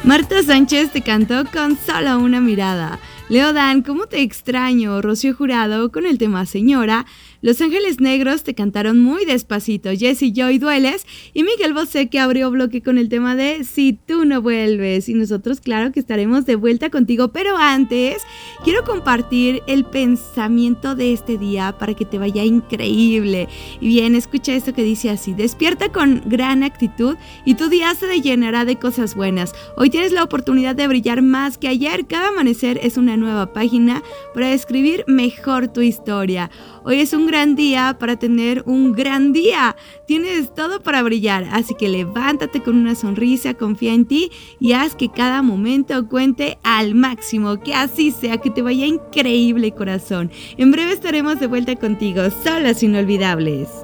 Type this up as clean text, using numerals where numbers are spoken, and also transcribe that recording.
Marta Sánchez te cantó con solo una mirada. Leo Dan, ¿cómo te extraño? Rocío Jurado con el tema Señora. Los Ángeles Negros te cantaron muy despacito. Jessie Joy Dueles. Y Miguel Bosé que abrió bloque con el tema de Si tú no vuelves. Y nosotros claro que estaremos de vuelta contigo. Pero antes quiero compartir el pensamiento de este día para que te vaya increíble. Y bien, escucha esto que dice así. Despierta con gran actitud y tu día se llenará de cosas buenas. Hoy tienes la oportunidad de brillar más que ayer. Cada amanecer es una nueva página para escribir mejor tu historia. Hoy es un gran día para tener un gran día. Tienes todo para brillar, así que levántate con una sonrisa, confía en ti y haz que cada momento cuente al máximo. Que así sea, que te vaya increíble, corazón. En breve estaremos de vuelta contigo, Solas Inolvidables.